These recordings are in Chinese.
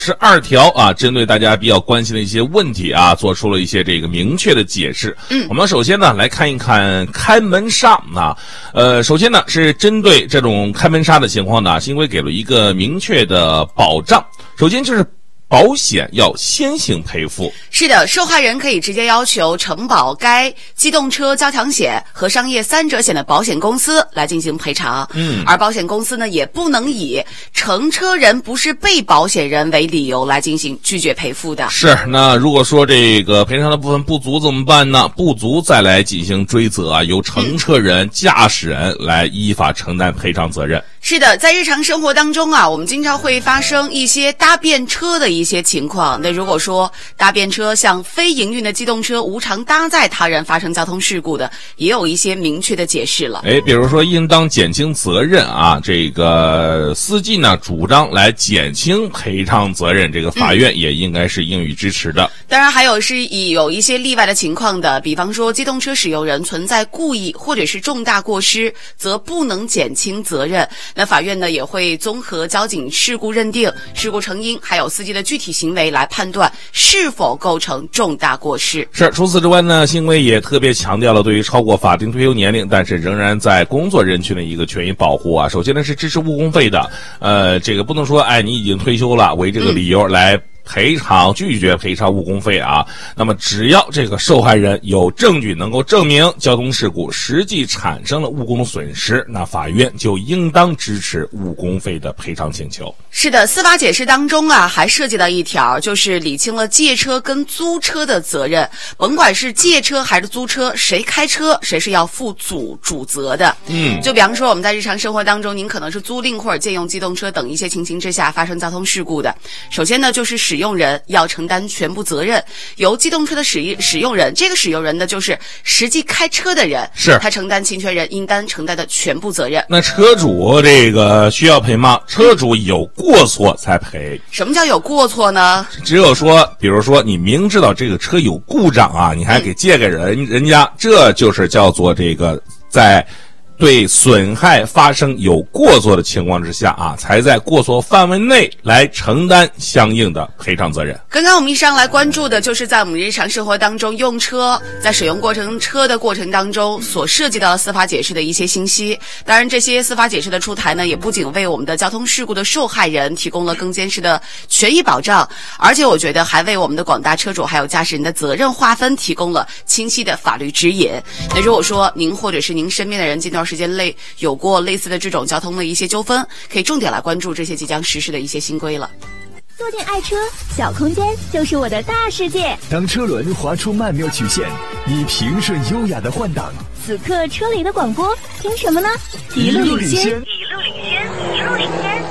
12条啊，针对大家比较关心的一些问题啊，做出了一些这个明确的解释。我们首先呢来看一看开门杀啊，首先呢是针对这种开门杀的情况呢，新规给了一个明确的保障。首先就是保险要先行赔付。 是的，受害人可以直接要求承保该机动车交强险和商业三者险的保险公司来进行赔偿。而保险公司呢也不能以乘车人不是被保险人为理由来进行拒绝赔付的。 是，那如果说这个赔偿的部分不足怎么办呢？不足再来进行追责啊，由乘车人、驾驶人来依法承担赔偿责任。 是的，在日常生活当中啊，我们经常会发生一些搭便车的一些情况。那如果说搭便车像非营运的机动车无偿搭载他人发生交通事故的，也有一些明确的解释了。 比如说应当减轻责任啊，这个司机呢主张来减轻赔偿责任，这个法院也应该是应予支持的。 当然还有是有一些例外的情况的，比方说机动车使用人存在故意或者是重大过失，则不能减轻责任。那法院呢也会综合交警事故认定、事故成因还有司机的具体行为来判断是否构成重大过失。 是，除此之外呢，新规也特别强调了对于超过法定退休年龄但是仍然在工作人群的一个权益保护啊。首先呢是支持误工费的，这个不能说你已经退休了为这个理由来拒绝赔偿误工费啊。那么只要这个受害人有证据能够证明交通事故实际产生了误工损失，那法院就应当支持误工费的赔偿请求。 是的，司法解释当中啊还涉及到一条，就是理清了借车跟租车的责任。甭管是借车还是租车，谁开车谁是要负主责的。就比方说我们在日常生活当中，您可能是租赁或者借用机动车等一些情形之下发生交通事故的，首先呢就是使用人要承担全部责任，由机动车的使用人，这个使用人呢就是实际开车的人， 是他承担侵权人应当承担的全部责任。 那车主这个需要赔吗？车主有过错才赔。 什么叫有过错呢？ 只有说比如说你明知道这个车有故障啊，你还给借给人家，这就是叫做这个在对损害发生有过错的情况之下啊，才在过错范围内来承担相应的赔偿责任。 刚刚我们一上来关注的就是在我们日常生活当中用车，在使用车的过程当中所涉及到的司法解释的一些信息。当然这些司法解释的出台呢，也不仅为我们的交通事故的受害人提供了更坚实的权益保障，而且我觉得还为我们的广大车主还有驾驶人的责任划分提供了清晰的法律指引。那如果说您或者是您身边的人近段时间有过类似的这种交通的一些纠纷，可以重点来关注这些即将实施的一些新规了。 坐进爱车，小空间就是我的大世界。 当车轮划出曼妙曲线，你平顺优雅的换挡。 此刻车里的广播听什么呢？一路领先，一路领先，一路领先。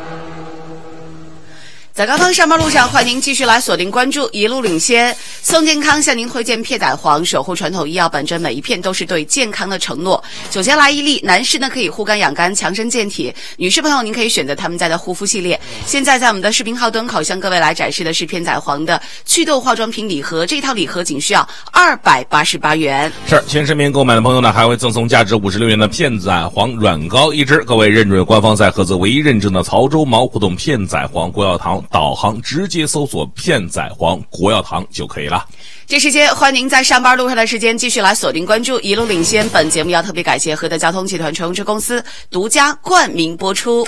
在高峰上班路上，欢迎您继续来锁定关注一路领先。宋健康向您推荐片仔癀，守护传统医药本真，每一片都是对健康的承诺。首先来一粒，男士呢可以护肝养肝、强身健体，女士朋友您可以选择他们家的护肤系列。现在在我们的视频号端口向各位来展示的是片仔癀的祛痘化妆品礼盒，这套礼盒仅需要288元。 是，前10名购买的朋友呢，还会赠送价值56元的片仔癀软膏一支。各位认准官方在菏泽唯一认证的曹州毛胡董片仔癀国药堂导航，直接搜索片仔癀国药堂就可以了。 这时间欢迎您在上班路上的时间继续来锁定关注一路领先。本节目要特别感谢和德交通集团乘用车公司独家冠名播出。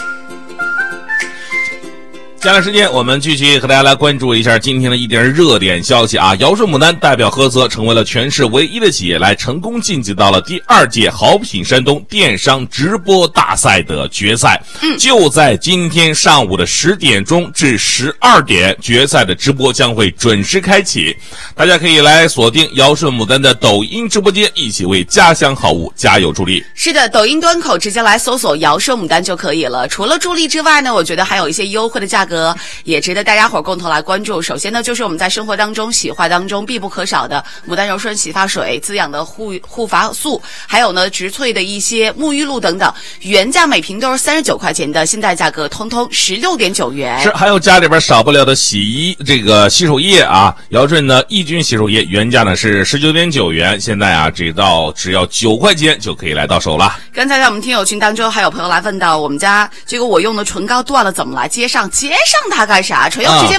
接下来时间我们继续和大家来关注一下今天的一点热点消息啊。尧舜牡丹代表菏泽成为了全市唯一的企业来成功晋级到了第2届好品山东电商直播大赛的决赛。就在今天上午的10点钟至12点，决赛的直播将会准时开启，大家可以来锁定尧舜牡丹的抖音直播间，一起为家乡好物加油助力。 是的，抖音端口直接来搜索尧舜牡丹就可以了。除了助力之外呢，我觉得还有一些优惠的价格也值得大家伙共同来关注。首先呢，就是我们在生活当中洗化当中必不可少的牡丹柔顺洗发水、滋养的护发素，还有呢植萃的一些沐浴露等等，原价每瓶都是39块钱的，现在价格通通16.9元。 是，还有家里边少不了的洗手液啊，尧舜的抑菌洗手液原价呢是19.9元，现在啊只要9块钱就可以来到手了。 刚才在我们听友群当中还有朋友来问到，我们家这个我用的唇膏断了怎么来接上它干啥？唇釉直接